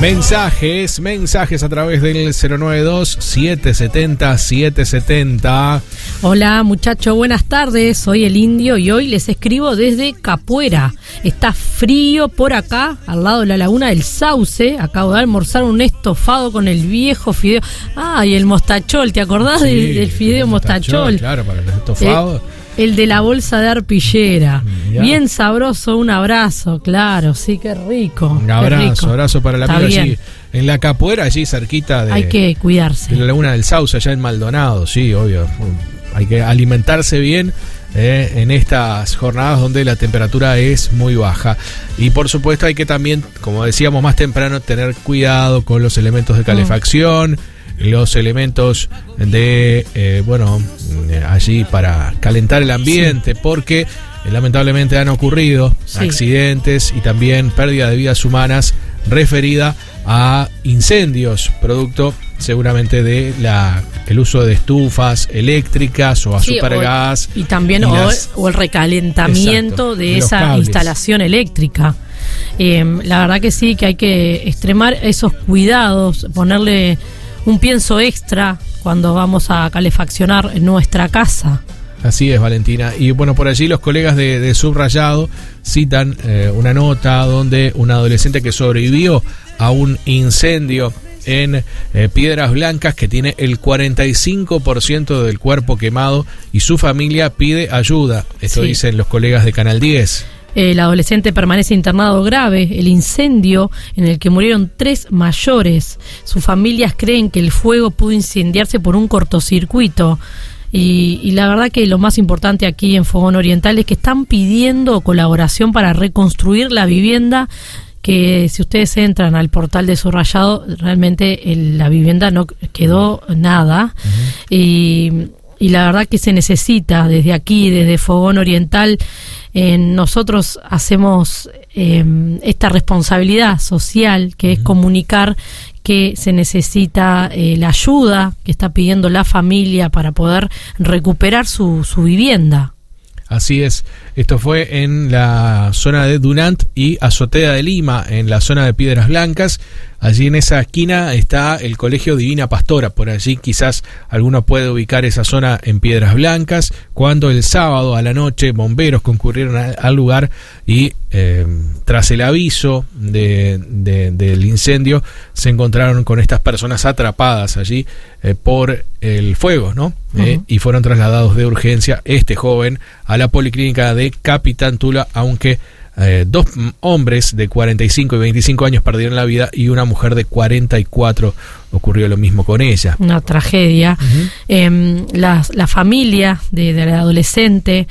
Mensajes a través del 092-770-770. Hola muchachos, buenas tardes, soy el Indio y hoy les escribo desde Capuera. Está frío por acá, al lado de la laguna del Sauce. Acabo de almorzar un estofado con el viejo fideo. Y el mostachol, ¿te acordás del fideo mostachol? Claro, para el estofado. El de la bolsa de arpillera. Ya. Bien sabroso, un abrazo, claro, sí, qué rico. Un abrazo para la amiga allí en la Capuera, allí cerquita de... Hay que cuidarse. De la laguna del Sauce, allá en Maldonado, sí, obvio. Hay que alimentarse bien en estas jornadas donde la temperatura es muy baja. Y por supuesto hay que también, como decíamos más temprano, tener cuidado con los elementos de calefacción, los elementos de, allí para calentar el ambiente, porque lamentablemente han ocurrido accidentes y también pérdida de vidas humanas referida a incendios, producto seguramente de el uso de estufas eléctricas o azúcar gas. Y también o el recalentamiento de esa instalación eléctrica. La verdad que sí, que hay que extremar esos cuidados, ponerle un pienso extra cuando vamos a calefaccionar nuestra casa. Así es, Valentina. Y bueno, por allí los colegas de Subrayado citan una nota donde un adolescente que sobrevivió a un incendio en Piedras Blancas, que tiene el 45% del cuerpo quemado, y su familia pide ayuda. Esto dicen los colegas de Canal 10. El adolescente permanece internado grave. El incendio en el que murieron 3 mayores. Sus familias creen que el fuego pudo incendiarse por un cortocircuito. Y la verdad que lo más importante aquí en Fogón Oriental es que están pidiendo colaboración para reconstruir la vivienda, que si ustedes entran al portal de Subrayado, realmente la vivienda no quedó nada. Y la verdad que se necesita desde aquí, desde Fogón Oriental. Nosotros hacemos esta responsabilidad social, que es comunicar que se necesita la ayuda que está pidiendo la familia para poder recuperar su vivienda. Así es, esto fue en la zona de Dunant y Azotea de Lima, en la zona de Piedras Blancas. Allí en esa esquina está el Colegio Divina Pastora. Por allí quizás alguno puede ubicar esa zona en Piedras Blancas, cuando el sábado a la noche bomberos concurrieron al lugar y tras el aviso del incendio se encontraron con estas personas atrapadas allí por el fuego, ¿no? Y fueron trasladados de urgencia este joven a la policlínica de Capitán Tula, aunque 2 hombres de 45 y 25 años perdieron la vida y una mujer de 44 ocurrió lo mismo con ella. Una tragedia. La familia del adolescente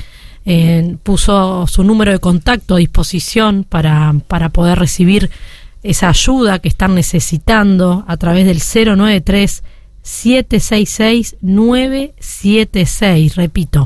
puso su número de contacto a disposición para poder recibir esa ayuda que están necesitando a través del 093-766-976. Repito,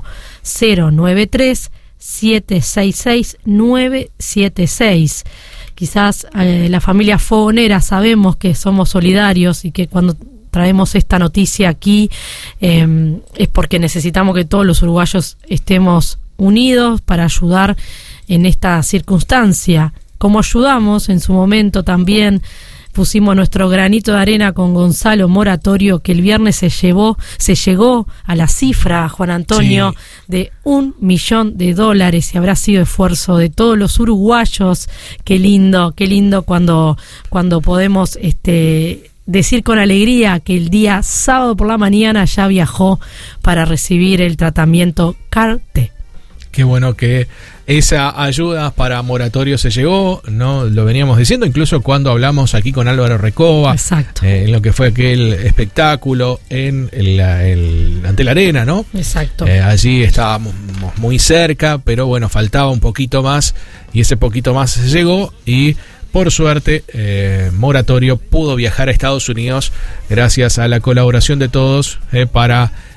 093-766-976. Quizás la familia fogonera sabemos que somos solidarios y que cuando traemos esta noticia aquí es porque necesitamos que todos los uruguayos estemos unidos para ayudar en esta circunstancia. Como ayudamos en su momento también, pusimos nuestro granito de arena con Gonzalo Moratorio, que el viernes se llegó a la cifra, Juan Antonio, de $1 millón, y habrá sido esfuerzo de todos los uruguayos. Qué lindo cuando podemos decir con alegría que el día sábado por la mañana ya viajó para recibir el tratamiento CAR-T. Qué bueno que esa ayuda para Moratorio se llegó, ¿no? Lo veníamos diciendo incluso cuando hablamos aquí con Álvaro Recoba. Exacto. En lo que fue aquel espectáculo ante la arena, ¿no? Exacto. Allí estábamos muy cerca, pero bueno, faltaba un poquito más y ese poquito más llegó y por suerte Moratorio pudo viajar a Estados Unidos gracias a la colaboración de todos para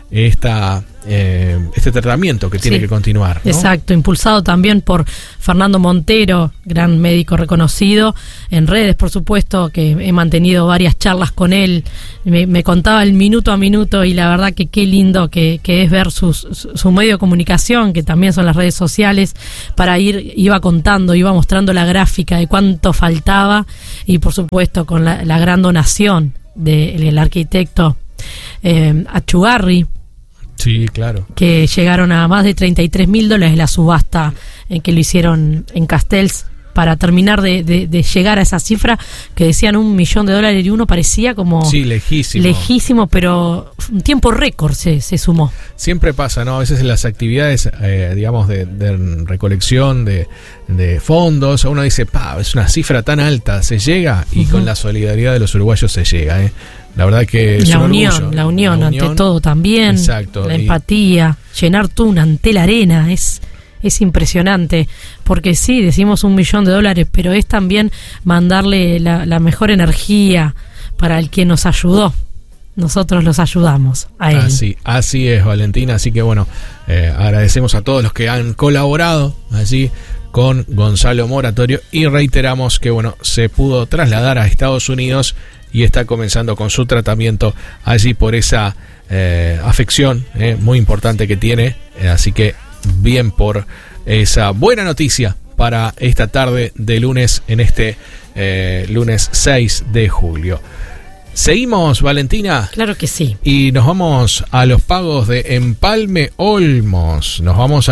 este tratamiento que tiene que continuar, ¿no? Exacto, impulsado también por Fernando Montero, gran médico reconocido, en redes, por supuesto, que he mantenido varias charlas con él, me contaba el minuto a minuto, y la verdad que qué lindo que es ver su medio de comunicación, que también son las redes sociales, iba contando, iba mostrando la gráfica de cuánto faltaba, y por supuesto con la gran donación del arquitecto Achugarri. Sí, claro. Que llegaron a más de $33.000 la subasta en que lo hicieron en Castells, para terminar de llegar a esa cifra que decían $1 millón, y uno parecía como... Sí, lejísimo, pero un tiempo récord se sumó. Siempre pasa, ¿no? A veces en las actividades, digamos, de recolección de fondos, uno dice, es una cifra tan alta, se llega, y con la solidaridad de los uruguayos se llega, La verdad que es la unión ante todo también. Exacto. La empatía, llenar tú una ante la arena, es impresionante, porque sí, decimos $1 millón, pero es también mandarle la mejor energía para el que nos ayudó. Nosotros los ayudamos a él. Así es, Valentina. Así que bueno, agradecemos a todos los que han colaborado allí con Gonzalo Moratorio, y reiteramos que bueno, se pudo trasladar a Estados Unidos y está comenzando con su tratamiento allí por esa afección muy importante que tiene. Así que bien por esa buena noticia para esta tarde de lunes, en este lunes 6 de julio. ¿Seguimos, Valentina? Claro que sí. Y nos vamos a los pagos de Empalme Olmos.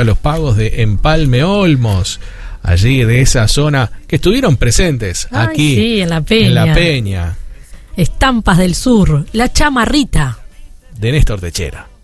Allí de esa zona que estuvieron presentes aquí. Sí, en La Peña. Estampas del Sur, La Chamarrita. De Néstor Techera.